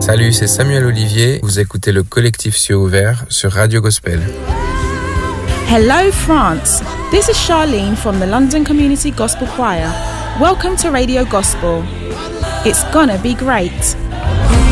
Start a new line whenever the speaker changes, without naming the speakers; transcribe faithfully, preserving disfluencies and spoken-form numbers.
Salut, c'est Samuel Olivier. Vous écoutez le collectif Cieux Ouvert sur Radio Gospel.
Hello France, this is Charlene from the London Community Gospel Choir. Welcome to Radio Gospel. It's gonna be great.